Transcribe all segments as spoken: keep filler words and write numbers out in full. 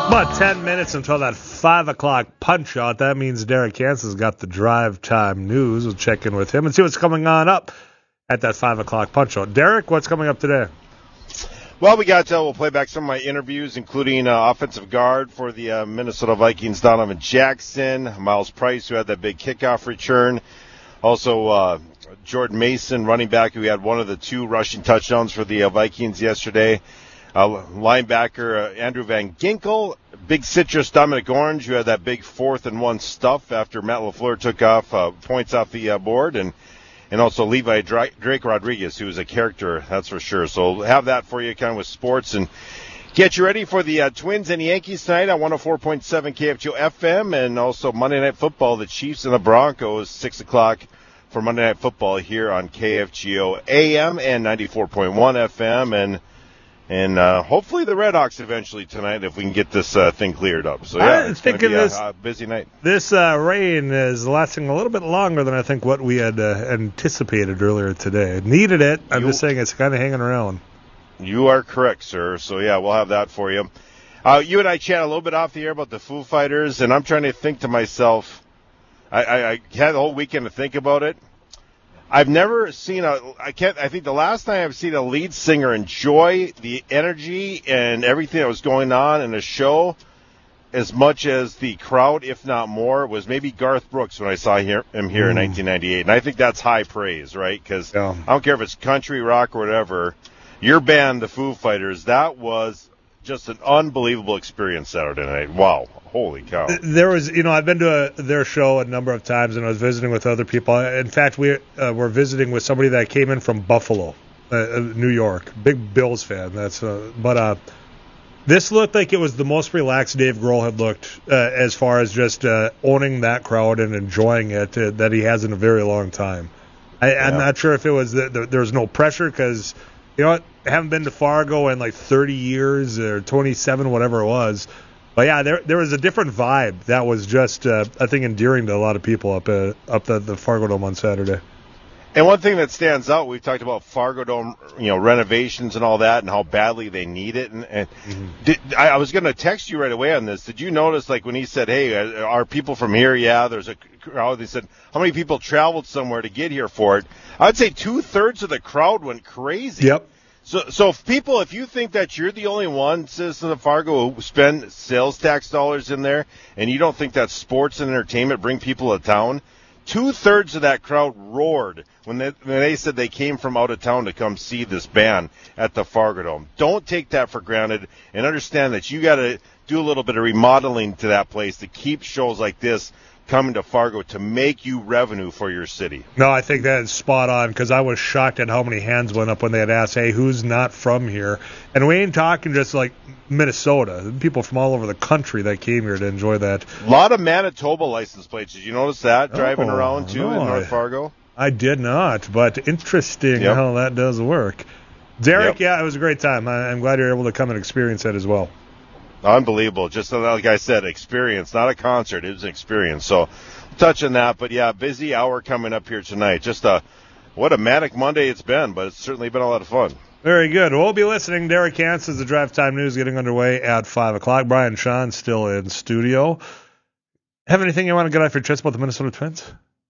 About ten minutes until that five o'clock punch out. That means Derek Hanson's got the drive time news. We'll check in with him and see what's coming on up at that five o'clock punch out. Derek, what's coming up today? Well, we got uh, we'll play back some of my interviews, including uh, offensive guard for the uh, Minnesota Vikings, Donovan Jackson, Miles Price, who had that big kickoff return. Also, uh, Jordan Mason, running back, who had one of the two rushing touchdowns for the uh, Vikings yesterday. Uh, linebacker uh, Andrew Van Ginkel, big citrus Dominic Orange, who had that big fourth and one stuff after Matt LaFleur took off uh, points off the uh, board, and and also Levi Dra- Drake Rodriguez, who is a character, that's for sure. So we'll have that for you kind of with sports and get you ready for the uh, Twins and the Yankees tonight on one oh four point seven K F G O F M, and also Monday Night Football, the Chiefs and the Broncos, six o'clock for Monday Night Football here on K F G O A M and ninety-four point one F M, and And uh, hopefully the Red Hawks eventually tonight, if we can get this uh, thing cleared up. So yeah, I'm it's going to be this, a, a busy night. This uh, rain is lasting a little bit longer than I think what we had uh, anticipated earlier today. Needed it. I'm you, just saying it's kind of hanging around. You are correct, sir. So yeah, we'll have that for you. Uh, you and I chat a little bit off the air about the Foo Fighters, and I'm trying to think to myself. I, I, I had the whole weekend to think about it. I've never seen a, I can't, I think the last time I've seen a lead singer enjoy the energy and everything that was going on in a show as much as the crowd, if not more, was maybe Garth Brooks when I saw him here mm. in nineteen ninety-eight. And I think that's high praise, right? Because yeah. I don't care if it's country, rock, or whatever. Your band, the Foo Fighters, that was just an unbelievable experience Saturday night. Wow. Holy cow. There was, you know, I've been to a, their show a number of times, and I was visiting with other people. In fact, we uh, were visiting with somebody that came in from Buffalo, uh, New York. Big Bills fan. That's, uh, But uh, this looked like it was the most relaxed Dave Grohl had looked uh, as far as just uh, owning that crowd and enjoying it uh, that he has in a very long time. I, yeah. I'm not sure if it was that the, there was no pressure because, you know what, I haven't been to Fargo in like thirty years or twenty-seven, whatever it was. But yeah, there there was a different vibe that was just, uh, I think, endearing to a lot of people up uh, up at the Fargo Dome on Saturday. And one thing that stands out, we've talked about Fargo Dome, you know, renovations and all that, and how badly they need it. And, and mm-hmm. did, I, I was going to text you right away on this. Did you notice, like, when he said, "Hey, are people from here?" Yeah, there's a crowd. They said, "How many people traveled somewhere to get here for it?" I'd say two thirds of the crowd went crazy. Yep. So, so if people, if you think that you're the only one, citizen of Fargo, who spend sales tax dollars in there, and you don't think that sports and entertainment bring people to town, two-thirds of that crowd roared when they, when they said they came from out of town to come see this band at the Fargo Dome. Don't take that for granted, and understand that you got to do a little bit of remodeling to that place to keep shows like this coming to Fargo to make you revenue for your city. No, I think that is spot on, because I was shocked at how many hands went up when they had asked, hey, who's not from here? And we ain't talking just like Minnesota. People from all over the country that came here to enjoy that. A lot of Manitoba license plates. Did you notice that driving oh, around, too, no, in North I, Fargo? I did not, but interesting yep. how that does work. Derek, yep. yeah, it was a great time. I, I'm glad you were able to come and experience that as well. Unbelievable. Just like I said, experience, not a concert. It was an experience. So we'll touch on that. But, yeah, busy hour coming up here tonight. Just a what a manic Monday it's been, but it's certainly been a lot of fun. Very good. We'll be listening. Derek Hanson's the Drive Time News getting underway at five o'clock. Brian Sean still in studio. Have anything you want to get off your chest about the Minnesota Twins?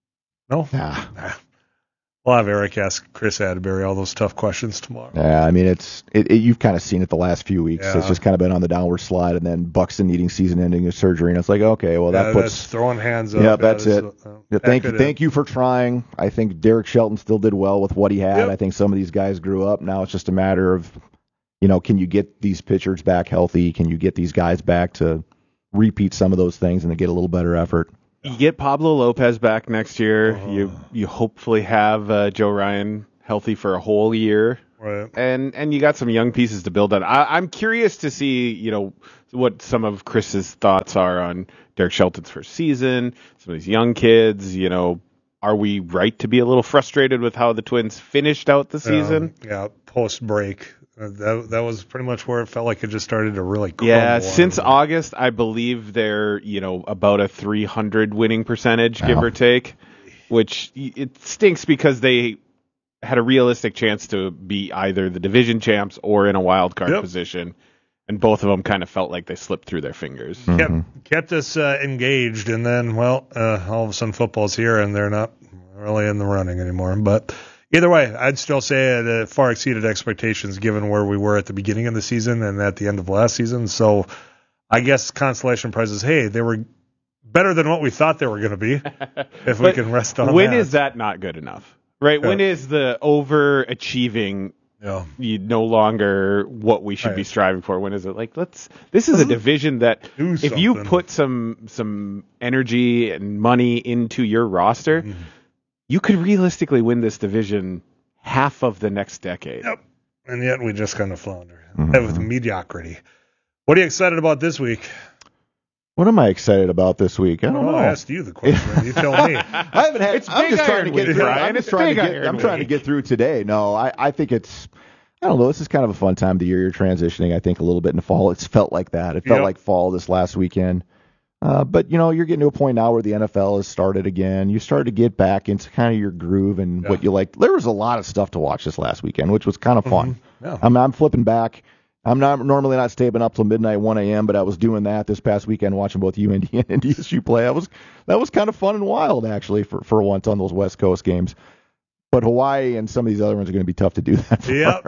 No? Nah. nah. We'll have Eric ask Chris Atterbury all those tough questions tomorrow. Yeah, I mean, it's it, it, you've kind of seen it the last few weeks. Yeah. It's just kind of been on the downward slide, and then Buxton needing season-ending surgery, and it's like, okay, well, that yeah, puts that's throwing hands up. Yeah, that's that is, it. Uh, yeah, thank you, in. thank you for trying. I think Derek Shelton still did well with what he had. Yep. I think some of these guys grew up. Now it's just a matter of, you know, can you get these pitchers back healthy? Can you get these guys back to repeat some of those things and to get a little better effort? You get Pablo Lopez back next year. Uh-huh. You you hopefully have uh, Joe Ryan healthy for a whole year, right? And and you got some young pieces to build on. I, I'm curious to see, you know, what some of Chris's thoughts are on Derek Shelton's first season. Some of these young kids, you know, are we right to be a little frustrated with how the Twins finished out the season? Um, yeah, post break. That that was pretty much where it felt like it just started to really crumble. Yeah, since August, I believe they're, you know, about a three hundred winning percentage, give wow. or take, which it stinks because they had a realistic chance to be either the division champs or in a wild card yep. position. and both of them kind of felt like they slipped through their fingers. Mm-hmm. Kept, kept us uh, engaged, and then, well, uh, all of a sudden football's here, and they're not really in the running anymore. But either way, I'd still say it uh, far exceeded expectations given where we were at the beginning of the season and at the end of last season. So I guess consolation prize is, hey, they were better than what we thought they were going to be, if we can rest on when that. Is that not good enough? Right? Yeah. When is the overachieving yeah. you no longer what we should right. be striving for? When is it like, let's, this is a division that if you put some some energy and money into your roster, mm-hmm. you could realistically win this division half of the next decade. Yep. And yet we just kind of flounder mm-hmm. with mediocrity. What are you excited about this week? What am I excited about this week? I don't oh, know. I asked you the question. You tell me. I haven't had. It's I'm just trying to get week, through. Brian. I'm just it's trying to get. I'm trying to get through today. No, I, I think it's. I don't know. This is kind of a fun time of the year. You're transitioning, I think, a little bit into fall. It's felt like that. It felt yep. like fall this last weekend. Uh, but you know, you're getting to a point now where the N F L has started again. You start to get back into kind of your groove and yeah. what you like. There was a lot of stuff to watch this last weekend, which was kind of fun. Mm-hmm. Yeah. I'm, I'm flipping back. I'm not normally not staying up till midnight, one a.m., but I was doing that this past weekend, watching both U N D and N D S U play. That was that was kind of fun and wild, actually, for, for once on those West Coast games. But Hawaii and some of these other ones are going to be tough to do that for. Yep,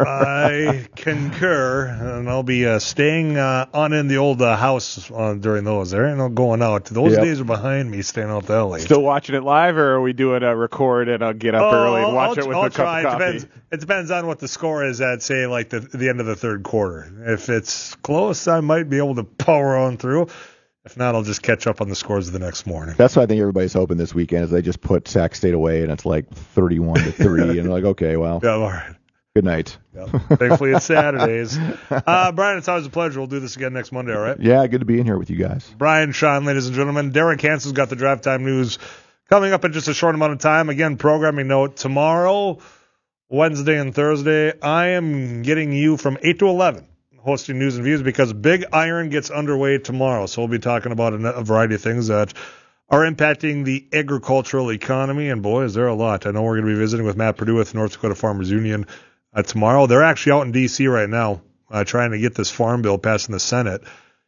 I concur, and I'll be uh, staying uh, on in the old uh, house uh, during those. There ain't no going out. Those yep. days are behind me, staying out that late. Still watching it live, or are we doing a record and I'll get up oh, early and watch I'll, it with I'll a try. cup of coffee? It depends, it depends on what the score is at, say, like the, the end of the third quarter. If it's close, I might be able to power on through. If not, I'll just catch up on the scores the next morning. That's what I think everybody's hoping this weekend is they just put Sac State away and it's like thirty-one to three, and they're like, okay, well, yeah, all right. Good night. Yep. Thankfully, it's Saturdays. Uh, Brian, it's always a pleasure. We'll do this again next Monday, all right? Yeah, good to be in here with you guys. Brian, Sean, ladies and gentlemen. Derek Hansen's got the Drive Time News coming up in just a short amount of time. Again, programming note, tomorrow, Wednesday and Thursday, I am getting you from eight to eleven. Hosting news and views because Big Iron gets underway tomorrow. So we'll be talking about a variety of things that are impacting the agricultural economy. And boy, is there a lot. I know we're going to be visiting with Matt Purdue with North Dakota Farmers Union uh, tomorrow. They're actually out in D C right now uh, trying to get this farm bill passed in the Senate.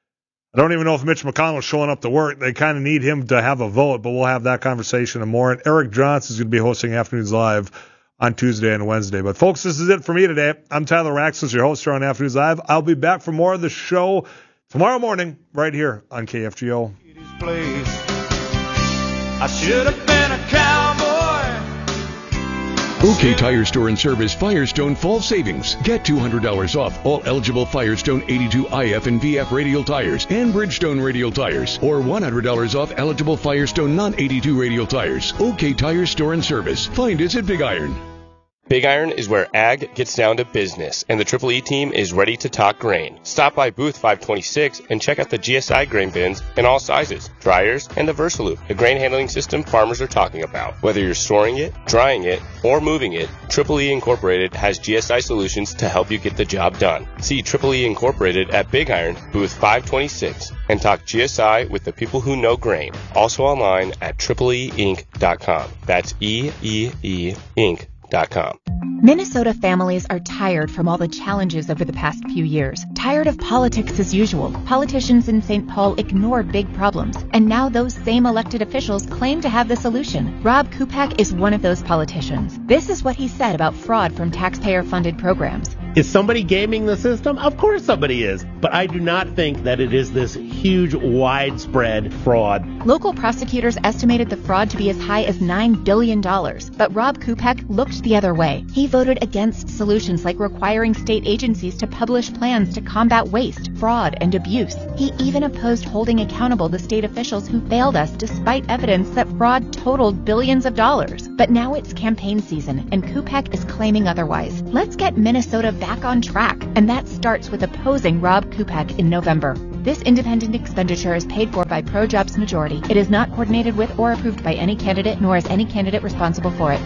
I don't even know if Mitch McConnell's showing up to work. They kind of need him to have a vote, but we'll have that conversation and more. And Eric Johnson is going to be hosting Afternoons Live on Tuesday and Wednesday. But, folks, this is it for me today. I'm Tyler Raxis, your host here on Afternoons Live. I'll be back for more of the show tomorrow morning right here on K F G O. I should have been a cowboy. OK Tire Store and Service Firestone Fall Savings. Get two hundred dollars off all eligible Firestone eighty-two I F and V F radial tires and Bridgestone radial tires, or one hundred dollars off eligible Firestone non eighty-two radial tires. OK Tire Store and Service. Find us at Big Iron. Big Iron is where ag gets down to business, and the Triple E team is ready to talk grain. Stop by booth five twenty-six and check out the G S I grain bins in all sizes, dryers, and the Versaloop, the grain handling system farmers are talking about. Whether you're storing it, drying it, or moving it, Triple E Incorporated has G S I solutions to help you get the job done. See Triple E Incorporated at Big Iron, booth five twenty-six, and talk G S I with the people who know grain. Also online at triple e inc dot com. That's E E E Inc. Minnesota families are tired from all the challenges over the past few years. Tired of politics as usual. Politicians in Saint Paul ignore big problems. And now those same elected officials claim to have the solution. Rob Kupak is one of those politicians. This is what he said about fraud from taxpayer-funded programs. Is somebody gaming the system? Of course somebody is. But I do not think that it is this huge, widespread fraud. Local prosecutors estimated the fraud to be as high as nine billion dollars. But Rob Kupak looked the other way. He voted against solutions like requiring state agencies to publish plans to combat waste, fraud, and abuse. He even opposed holding accountable the state officials who failed us despite evidence that fraud totaled billions of dollars. But now it's campaign season, and Kupak is claiming otherwise. Let's get Minnesota back on track, and that starts with opposing Rob Kupak in November. This independent expenditure is paid for by ProJobs Majority. It is not coordinated with or approved by any candidate, nor is any candidate responsible for it.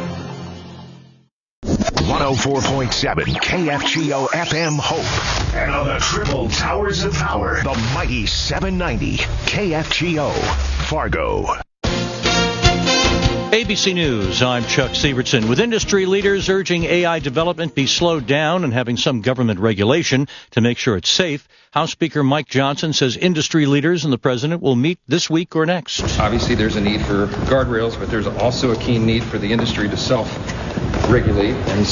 one oh four point seven K F G O F M Hope. And on the triple towers of power, the mighty seven ninety K F G O Fargo. A B C News, I'm Chuck Sievertson. With industry leaders urging A I development be slowed down and having some government regulation to make sure it's safe, House Speaker Mike Johnson says industry leaders and the president will meet this week or next. Obviously, there's a need for guardrails, but there's also a keen need for the industry to self-regulate and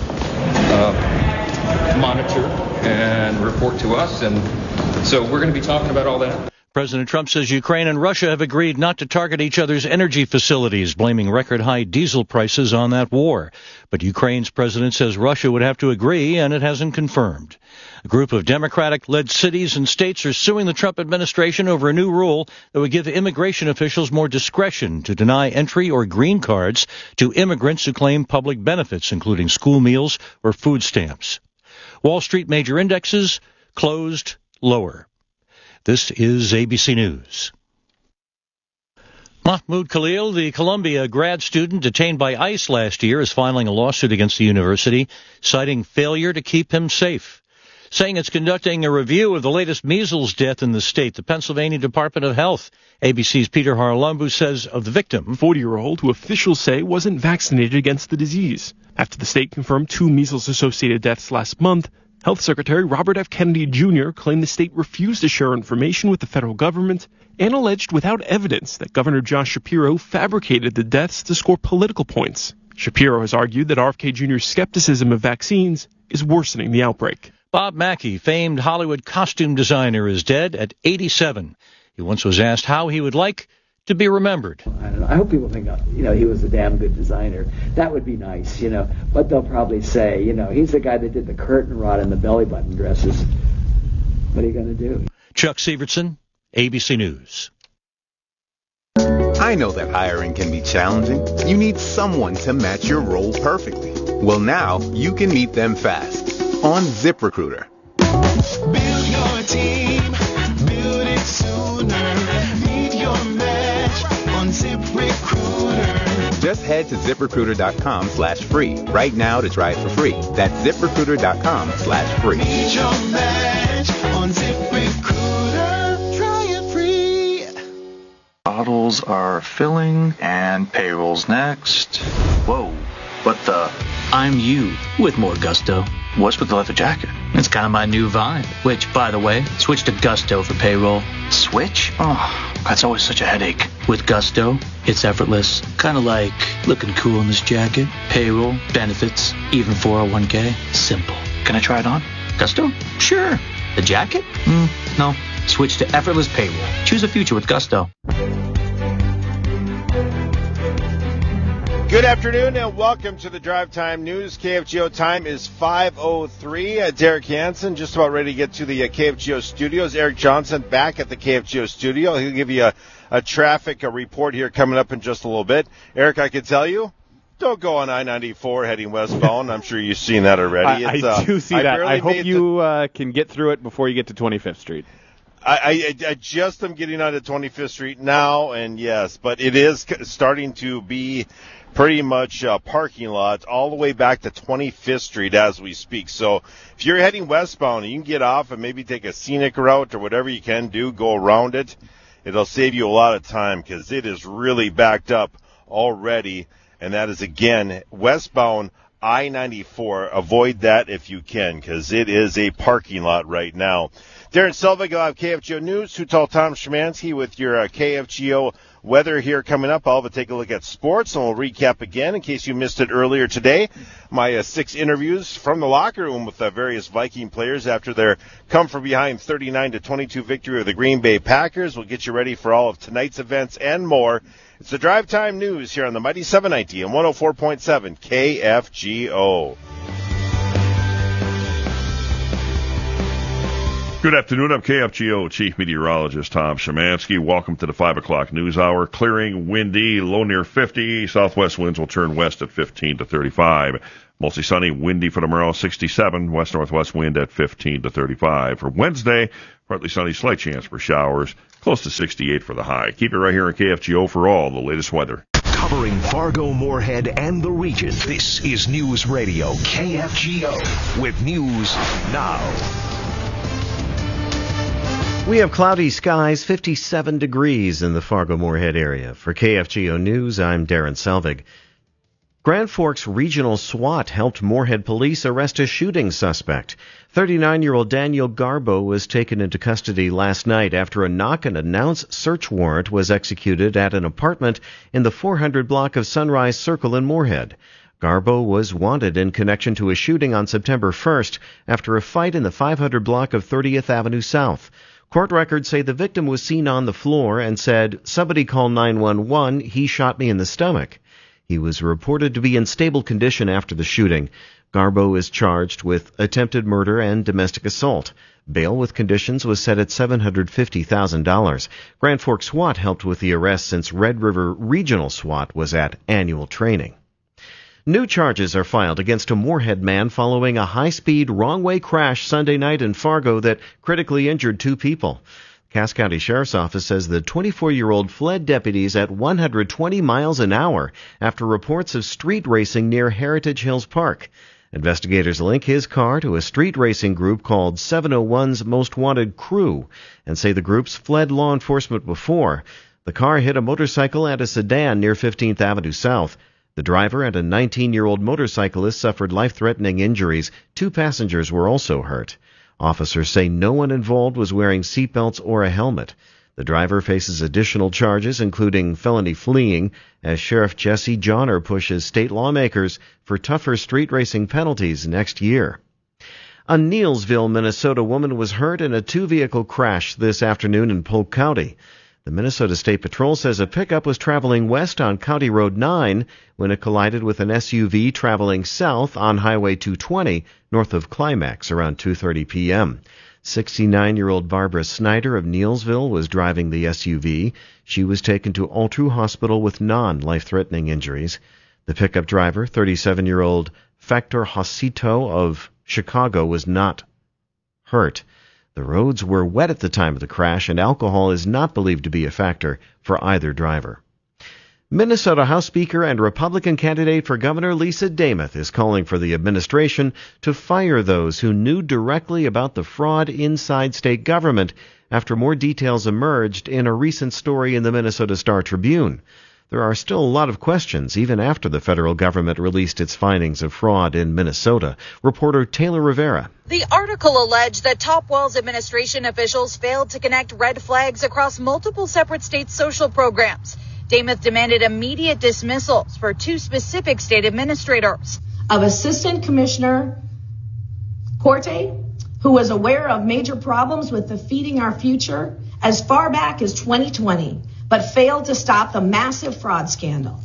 self-monitor uh, and report to us. And so we're going to be talking about all that. President Trump says Ukraine and Russia have agreed not to target each other's energy facilities, blaming record-high diesel prices on that war. But Ukraine's president says Russia would have to agree, and it hasn't confirmed. A group of Democratic-led cities and states are suing the Trump administration over a new rule that would give immigration officials more discretion to deny entry or green cards to immigrants who claim public benefits, including school meals or food stamps. Wall Street major indexes closed lower. This is A B C News. Mahmoud Khalil, the Columbia grad student detained by ICE last year, is filing a lawsuit against the university, citing failure to keep him safe. Saying it's conducting a review of the latest measles death in the state, the Pennsylvania Department of Health. A B C's Peter Haralambou says of the victim, forty-year-old who officials say wasn't vaccinated against the disease. After the state confirmed two measles-associated deaths last month, Health Secretary Robert F. Kennedy Junior claimed the state refused to share information with the federal government and alleged without evidence that Governor Josh Shapiro fabricated the deaths to score political points. Shapiro has argued that R F K Junior's skepticism of vaccines is worsening the outbreak. Bob Mackie, famed Hollywood costume designer, is dead at eighty-seven. He once was asked how he would like to be remembered. I don't know. I hope people think, you know, he was a damn good designer. That would be nice, you know. But they'll probably say, you know, he's the guy that did the curtain rod and the belly button dresses. What are you going to do? Chuck Sievertson, A B C News. I know that hiring can be challenging. You need someone to match your role perfectly. Well, now you can meet them fast on ZipRecruiter. Build your team, build it sooner. Meet your match on ZipRecruiter. Just head to ZipRecruiter.com slash free right now to try it for free. That's ZipRecruiter.com slash free. Meet your match on ZipRecruiter. Try it free. Bottles are filling and payroll's next. Whoa, what the? I'm you with more gusto. What's with the leather jacket? It's kind of my new vibe. Which, by the way, switch to Gusto for payroll. Switch? Oh, that's always such a headache. With Gusto, it's effortless. Kind of like looking cool in this jacket. Payroll, benefits, even four oh one k. Simple. Can I try it on? Gusto? Sure. The jacket? Mm, no. Switch to effortless payroll. Choose a future with Gusto. Good afternoon and welcome to the Drive Time News. K F G O time is five oh three. Uh, Derek Hansen just about ready to get to the uh, K F G O studios. Eric Johnson back at the K F G O studio. He'll give you a, a traffic a report here coming up in just a little bit. Eric, I can tell you, don't go on I ninety-four heading westbound. I'm sure you've seen that already. I, it's, I uh, do see I that. I hope you the, uh, can get through it before you get to twenty-fifth Street. I, I, I just am getting onto twenty-fifth Street now, and yes, but it is starting to be pretty much a parking lot all the way back to twenty-fifth Street as we speak. So if you're heading westbound, you can get off and maybe take a scenic route or whatever you can do, go around it. It'll save you a lot of time because it is really backed up already, and that is, again, westbound I ninety-four. Avoid that if you can because it is a parking lot right now. Darren Selvig will have K F G O News. Hutal Tom Szymanski with your uh, K F G O weather here coming up. I'll have to take a look at sports, and we'll recap again in case you missed it earlier today. My uh, six interviews from the locker room with uh, various Viking players after their come-from-behind thirty-nine to twenty-two victory of the Green Bay Packers. We'll get you ready for all of tonight's events and more. It's the Drive Time News here on the Mighty seven ninety and one oh four point seven K F G O. Good afternoon. I'm K F G O Chief Meteorologist Tom Szymanski. Welcome to the five o'clock news hour. Clearing, windy, low near fifty. Southwest winds will turn west at fifteen to thirty-five. Mostly sunny, windy for tomorrow, sixty-seven. West-northwest wind at fifteen to thirty-five. For Wednesday, partly sunny, slight chance for showers, close to sixty-eight for the high. Keep it right here on K F G O for all the latest weather. Covering Fargo, Moorhead, and the region, this is News Radio K F G O with news now. We have cloudy skies, fifty-seven degrees in the Fargo-Moorhead area. For K F G O News, I'm Darren Selvig. Grand Forks Regional SWAT helped Moorhead police arrest a shooting suspect. thirty-nine-year-old Daniel Garbo was taken into custody last night after a knock-and-announce search warrant was executed at an apartment in the four hundred block of Sunrise Circle in Moorhead. Garbo was wanted in connection to a shooting on September first after a fight in the five hundred block of thirtieth Avenue South. Court records say the victim was seen on the floor and said, "Somebody call nine one one, he shot me in the stomach." He was reported to be in stable condition after the shooting. Garbo is charged with attempted murder and domestic assault. Bail with conditions was set at seven hundred fifty thousand dollars. Grand Forks SWAT helped with the arrest since Red River Regional SWAT was at annual training. New charges are filed against a Moorhead man following a high-speed, wrong-way crash Sunday night in Fargo that critically injured two people. Cass County Sheriff's Office says the twenty-four-year-old fled deputies at one hundred twenty miles an hour after reports of street racing near Heritage Hills Park. Investigators link his car to a street racing group called seven oh one's Most Wanted Crew and say the groups fled law enforcement before. The car hit a motorcycle and a sedan near fifteenth Avenue South. The driver and a nineteen-year-old motorcyclist suffered life-threatening injuries. Two passengers were also hurt. Officers say no one involved was wearing seatbelts or a helmet. The driver faces additional charges, including felony fleeing, as Sheriff Jesse Johnner pushes state lawmakers for tougher street racing penalties next year. A Neelsville, Minnesota woman was hurt in a two-vehicle crash this afternoon in Polk County. The Minnesota State Patrol says a pickup was traveling west on County Road nine when it collided with an S U V traveling south on Highway two twenty north of Climax around two thirty p.m. sixty-nine-year-old Barbara Snyder of Neelsville was driving the S U V. She was taken to Altru Hospital with non-life-threatening injuries. The pickup driver, thirty-seven-year-old Factor Hosito of Chicago, was not hurt. The roads were wet at the time of the crash, and alcohol is not believed to be a factor for either driver. Minnesota House Speaker and Republican candidate for Governor Lisa Demuth is calling for the administration to fire those who knew directly about the fraud inside state government after more details emerged in a recent story in the Minnesota Star Tribune. There are still a lot of questions, even after the federal government released its findings of fraud in Minnesota. Reporter Taylor Rivera. The article alleged that Top Wells administration officials failed to connect red flags across multiple separate state social programs. Demuth demanded immediate dismissals for two specific state administrators. Of Assistant Commissioner Corte, who was aware of major problems with the Feeding Our Future as far back as twenty twenty. But failed to stop the massive fraud scandal.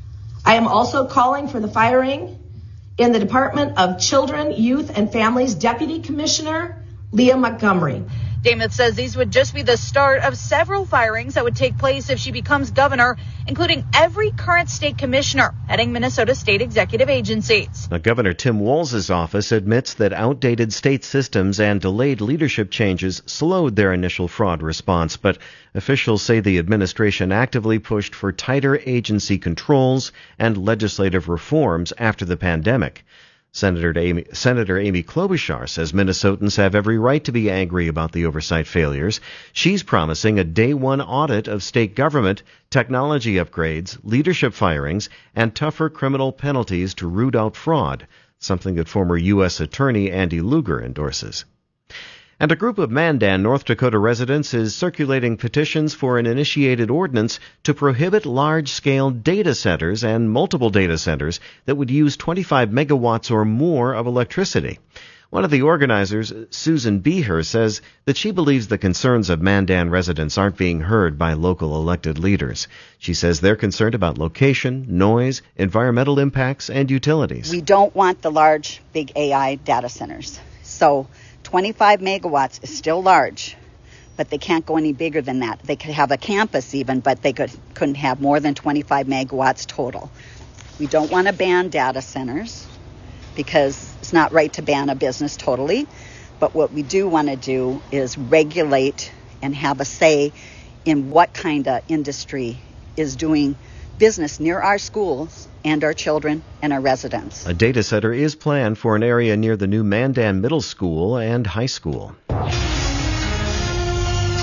I am also calling for the firing in the Department of Children, Youth, and Families Deputy Commissioner Leah Montgomery. Demuth says these would just be the start of several firings that would take place if she becomes governor, including every current state commissioner heading Minnesota state executive agencies. Now, Governor Tim Walz's office admits that outdated state systems and delayed leadership changes slowed their initial fraud response, but officials say the administration actively pushed for tighter agency controls and legislative reforms after the pandemic. Senator Amy, Senator Amy Klobuchar says Minnesotans have every right to be angry about the oversight failures. She's promising a day one audit of state government, technology upgrades, leadership firings, and tougher criminal penalties to root out fraud, something that former U S Attorney Andy Lugar endorses. And a group of Mandan, North Dakota residents is circulating petitions for an initiated ordinance to prohibit large-scale data centers and multiple data centers that would use twenty-five megawatts or more of electricity. One of the organizers, Susan Beher, says that she believes the concerns of Mandan residents aren't being heard by local elected leaders. She says they're concerned about location, noise, environmental impacts, and utilities. We don't want the large, big A I data centers. So twenty-five megawatts is still large, but they can't go any bigger than that. They could have a campus even, but they could, couldn't have more than twenty-five megawatts total. We don't want to ban data centers because it's not right to ban a business totally. But what we do want to do is regulate and have a say in what kind of industry is doing business near our schools and our children and our residents. A data center is planned for an area near the new Mandan Middle School and High School.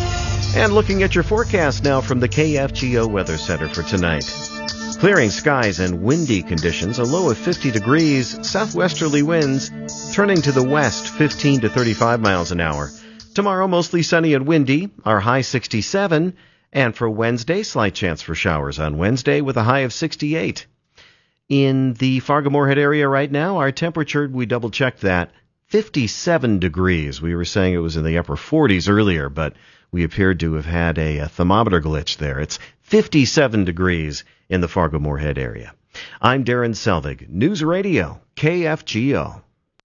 And looking at your forecast now from the K F G O Weather Center for tonight. Clearing skies and windy conditions, a low of fifty degrees, southwesterly winds turning to the west, fifteen to thirty-five miles an hour. Tomorrow, mostly sunny and windy, our high sixty-seven, and for Wednesday, slight chance for showers on Wednesday with a high of sixty-eight. In the Fargo-Moorhead area right now, our temperature, we double-checked that, fifty-seven degrees. We were saying it was in the upper forties earlier, but we appeared to have had a, a thermometer glitch there. It's fifty-seven degrees in the Fargo-Moorhead area. I'm Darren Selvig, News Radio, K F G O.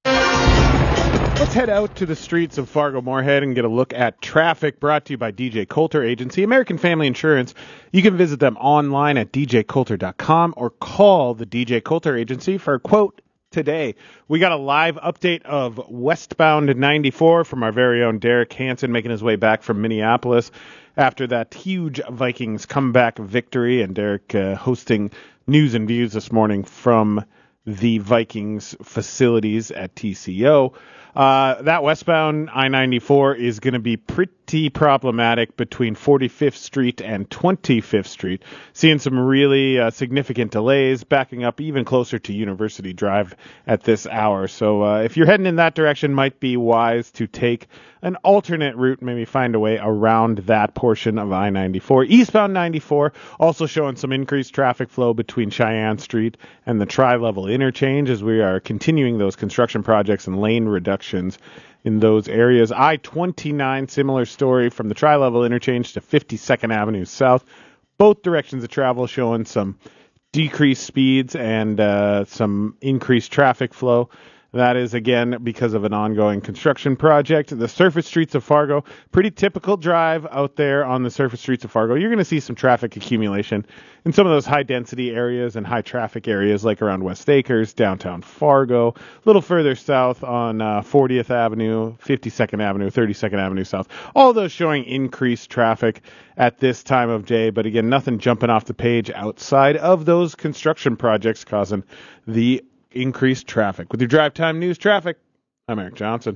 Let's head out to the streets of Fargo-Moorhead and get a look at traffic, brought to you by D J Coulter Agency, American Family Insurance. You can visit them online at d j coulter dot com or call the D J Coulter Agency for a quote today. We got a live update of westbound ninety-four from our very own Derek Hansen, making his way back from Minneapolis after that huge Vikings comeback victory, and Derek uh, hosting news and views this morning from the Vikings facilities at T C O. Uh, that westbound I ninety-four is going to be pretty problematic between forty-fifth Street and twenty-fifth Street. Seeing some really uh, significant delays, backing up even closer to University Drive at this hour. So uh, if you're heading in that direction, might be wise to take an alternate route, maybe find a way around that portion of I ninety-four. Eastbound ninety-four also showing some increased traffic flow between Cheyenne Street and the Tri-Level Interchange as we are continuing those construction projects and lane reductions in those areas. I twenty-nine, similar story from the Tri-Level Interchange to fifty-second Avenue South. Both directions of travel showing some decreased speeds and uh, some increased traffic flow. That is, again, because of an ongoing construction project. The surface streets of Fargo, pretty typical drive out there on the surface streets of Fargo. You're going to see some traffic accumulation in some of those high-density areas and high-traffic areas like around West Acres, downtown Fargo, a little further south on uh, fortieth Avenue, fifty-second Avenue, thirty-second Avenue South. All those showing increased traffic at this time of day. But, again, nothing jumping off the page outside of those construction projects causing the increased traffic. With your Drive Time News Traffic, I'm Eric Johnson.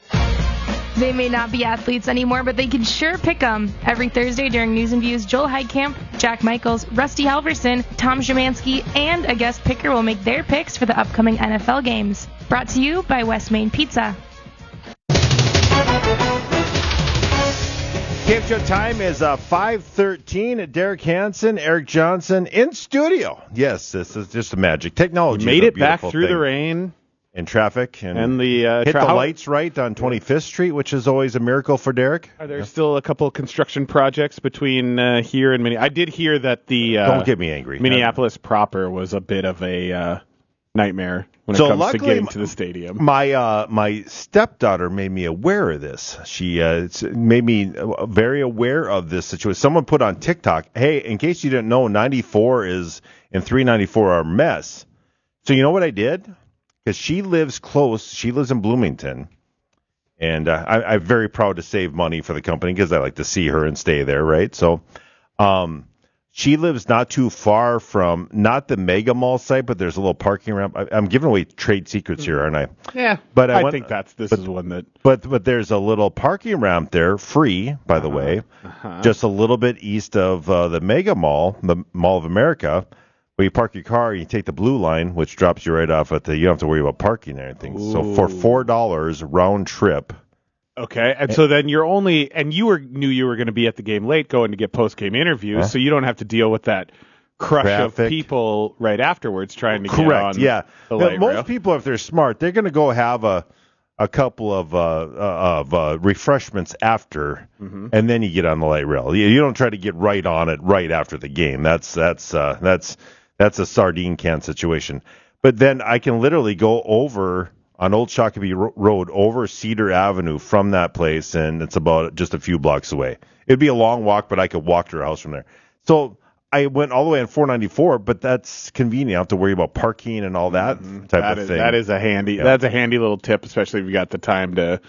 They may not be athletes anymore, but they can sure pick them. Every Thursday during News and Views, Joel Heidkamp, Jack Michaels, Rusty Halverson, Tom Szymanski, and a guest picker will make their picks for the upcoming N F L games. Brought to you by West Main Pizza. K F G O time is uh, five thirteen. Derek Hansen, Eric Johnson in studio. Yes, this is just a magic. Technology. We made is a it back beautiful through thing. the rain. And traffic. And, and the uh, hit tra- the lights right on twenty-fifth Street, which is always a miracle for Derek. Are there yeah. still a couple of construction projects between uh, here and Minneapolis? I did hear that the uh, Don't get me angry. Minneapolis proper was a bit of a uh, nightmare when so it comes luckily, to getting to the stadium. My uh, my stepdaughter made me aware of this. She uh, made me very aware of this situation. Someone put on TikTok, hey, in case you didn't know, ninety-four is and three ninety-four are a mess. So you know what I did? Because she lives close. She lives in Bloomington. And uh, I, I'm very proud to save money for the company because I like to see her and stay there, right? So um, she lives not too far from, not the Mega Mall site, but there's a little parking ramp. I, I'm giving away trade secrets here, aren't I? Yeah, but I, I went, think that's this but, is one that... But, but there's a little parking ramp there, free, by the uh-huh. way, uh-huh. just a little bit east of uh, the Mega Mall, the Mall of America, where you park your car and you take the blue line, which drops you right off at the, you don't have to worry about parking or anything. Ooh. So for four dollars round trip. Okay, and so then you're only, and you were knew you were going to be at the game late going to get post-game interviews, huh? So you don't have to deal with that crush Traffic. of people right afterwards trying to Correct, get on yeah. the now, light most rail. people, if they're smart, they're going to go have a a couple of uh, uh, of uh, refreshments after, mm-hmm. and then you get on the light rail. You, you don't try to get right on it right after the game. That's that's uh, that's that's a sardine can situation. But then I can literally go over on Old Shakopee Road over Cedar Avenue from that place, and it's about just a few blocks away. It'd be a long walk, but I could walk to her house from there. So I went all the way on four ninety-four, but that's convenient. I don't have to worry about parking and all that mm-hmm. type that of is, thing. That is a handy. Yeah. That's a handy little tip, especially if you got the time to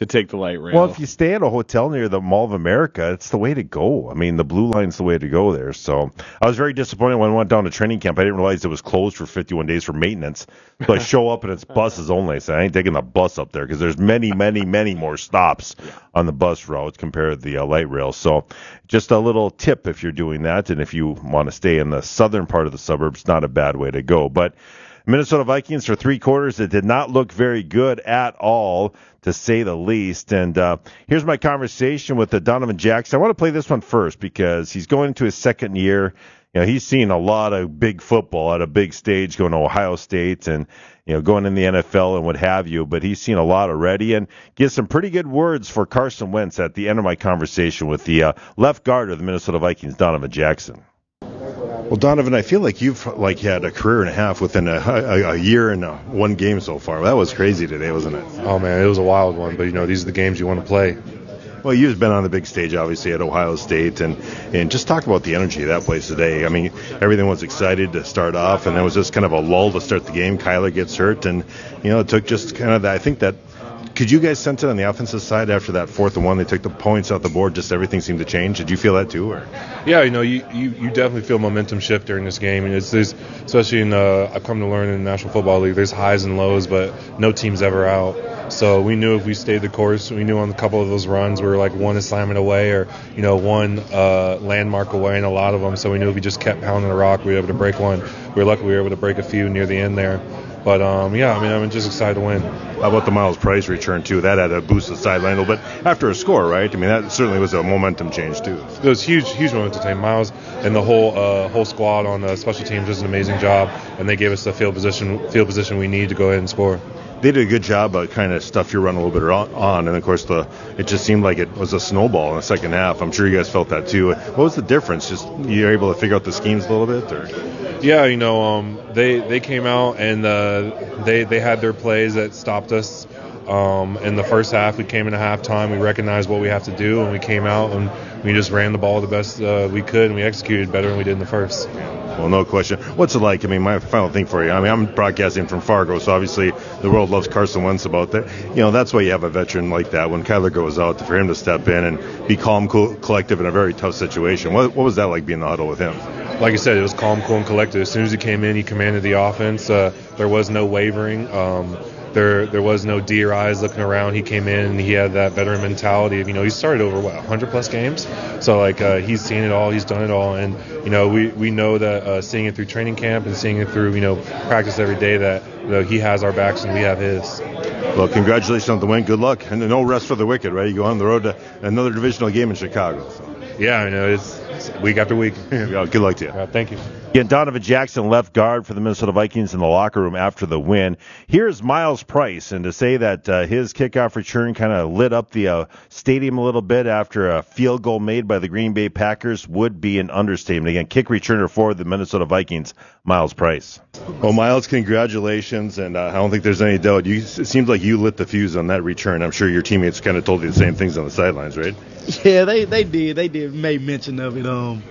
to take the light rail. Well, if you stay at a hotel near the Mall of America, it's the way to go. I mean, the Blue Line's the way to go there. So I was very disappointed when I went down to training camp. I didn't realize it was closed for fifty-one days for maintenance. So I show up and it's buses only. So I ain't taking the bus up there because there's many, many, many more stops on the bus routes compared to the uh, light rail. So just a little tip if you're doing that, and if you want to stay in the southern part of the suburbs, not a bad way to go. But Minnesota Vikings for three quarters, it did not look very good at all, to say the least. And uh, here's my conversation with uh, Donovan Jackson. I want to play this one first because he's going into his second year. You know, he's seen a lot of big football at a big stage, going to Ohio State and, you know, going in the N F L and what have you. But he's seen a lot already and gives some pretty good words for Carson Wentz at the end of my conversation with the uh, left guard of the Minnesota Vikings, Donovan Jackson. Well, Donovan, I feel like you've like had a career and a half within a, a, a year and a, one game so far. That was crazy today, wasn't it? Oh man, it was a wild one. But you know, these are the games you want to play. Well, you've been on the big stage, obviously, at Ohio State, and and just talk about the energy of that place today. I mean, everything was excited to start off, and there was just kind of a lull to start the game. Kyler gets hurt, and you know, it took just kind of that. I think that. Could you guys sense it on the offensive side after that fourth and one? They took the points off the board. Just everything seemed to change. Did you feel that too? Or? Yeah, you know, you, you, you definitely feel momentum shift during this game. And it's there's, especially in uh, I've come to learn in the National Football League, there's highs and lows, but no team's ever out. So we knew if we stayed the course, we knew on a couple of those runs we were like one assignment away or, you know, one uh, landmark away in a lot of them. So we knew if we just kept pounding the rock, we were able to break one. We were lucky we were able to break a few near the end there. But, um, yeah, I mean, I'm just excited to win. How about the Miles Price return, too? That had a boost the sideline a little bit after a score, right? I mean, that certainly was a momentum change, too. It was huge, huge momentum change. Miles and the whole uh, whole squad on the special teams did an amazing job, and they gave us the field position field position we need to go ahead and score. They did a good job of kind of stuff you're running a little bit on, and of course the it just seemed like it was a snowball in the second half. I'm sure you guys felt that too. What was the difference? Just you were able to figure out the schemes a little bit, or? Yeah, you know, um, they they came out and uh, they they had their plays that stopped us. Um, in the first half, we came into halftime, we recognized what we have to do, and we came out and we just ran the ball the best uh, we could, and we executed better than we did in the first. Well, no question. What's it like? I mean, my final thing for you. I mean, I'm broadcasting from Fargo, so obviously the world loves Carson Wentz about that. You know, that's why you have a veteran like that. When Kyler goes out, for him to step in and be calm, cool, collective in a very tough situation. What, what was that like being in the huddle with him? Like I said, it was calm, cool, and collected. As soon as he came in, he commanded the offense. Uh, there was no wavering. Um, There there was no deer eyes looking around. He came in and he had that veteran mentality of, you know, he started over, what, one hundred plus games? So, like, uh, he's seen it all. He's done it all. And, you know, we, we know that uh, seeing it through training camp and seeing it through, you know, practice every day that, you know, he has our backs and we have his. Well, congratulations on the win. Good luck. And no rest for the wicked, right? You go on the road to another divisional game in Chicago. So. Yeah, I know. It's, it's week after week. Yeah, good luck to you. Uh, thank you. Again, Donovan Jackson, left guard for the Minnesota Vikings in the locker room after the win. Here's Miles Price, and to say that uh, his kickoff return kind of lit up the uh, stadium a little bit after a field goal made by the Green Bay Packers would be an understatement. Again, kick returner for the Minnesota Vikings, Miles Price. Well, Miles, congratulations, and uh, I don't think there's any doubt. You, it seems like you lit the fuse on that return. I'm sure your teammates kind of told you the same things on the sidelines, right? Yeah, they, they did. They did made mention of it. Um,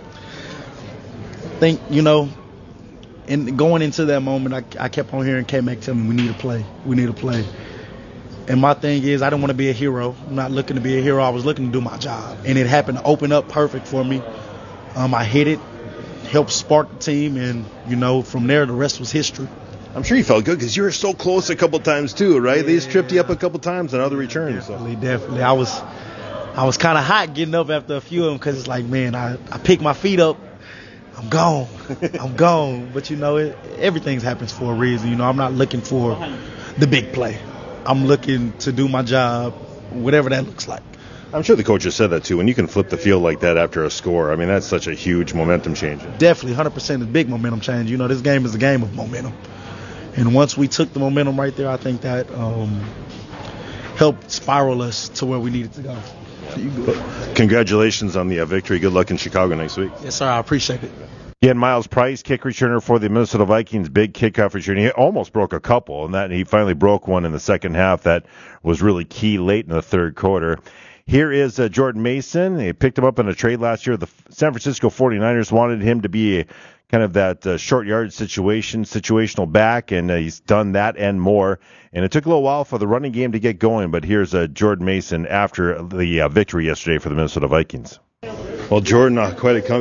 think, you know, and going into that moment, I, I kept on hearing K-Mac tell me, we need to play. We need to play. And my thing is, I didn't want to be a hero. I'm not looking to be a hero. I was looking to do my job. And it happened to open up perfect for me. Um, I hit it, helped spark the team, and, you know, from there, the rest was history. I'm sure you felt good because you were so close a couple times, too, right? Yeah. They just tripped you up a couple times on other returns. Definitely, so. definitely. I was I was kind of hot getting up after a few of them because it's like, man, I, I picked my feet up. I'm gone. I'm gone. But, you know, it, everything happens for a reason. You know, I'm not looking for the big play. I'm looking to do my job, whatever that looks like. I'm sure the coach has said that, too. When you can flip the field like that after a score, I mean, that's such a huge momentum change. Definitely, one hundred percent is big momentum change. You know, this game is a game of momentum. And once we took the momentum right there, I think that um, helped spiral us to where we needed to go. Congratulations on the uh, victory. Good luck in Chicago next week. Yes, sir. I appreciate it. Again, Miles Price, kick returner for the Minnesota Vikings, big kickoff return. He almost broke a couple, and that he finally broke one in the second half. That was really key late in the third quarter. Here is uh, Jordan Mason. They picked him up in a trade last year. The San Francisco forty-niners wanted him to be a, kind of that uh, short yard situation, situational back, and uh, he's done that and more. And it took a little while for the running game to get going, but here's uh, Jordan Mason after the uh, victory yesterday for the Minnesota Vikings. Well, Jordan, uh, quite a comeback.